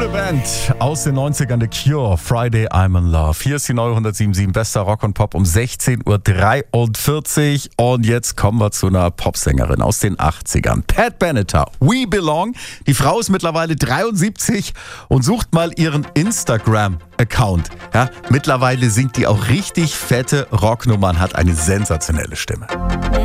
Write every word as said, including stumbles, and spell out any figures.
Coole Band aus den neunzigern, The Cure, Friday I'm in Love. Hier ist die neue hundertsieben bester Rock und Pop um sechzehn Uhr dreiundvierzig. Und jetzt kommen wir zu einer Popsängerin aus den achtzigern. Pat Benatar, We Belong. Die Frau ist mittlerweile dreiundsiebzig und sucht mal ihren Instagram-Account. Ja, mittlerweile singt die auch richtig fette Rocknummern, hat eine sensationelle Stimme.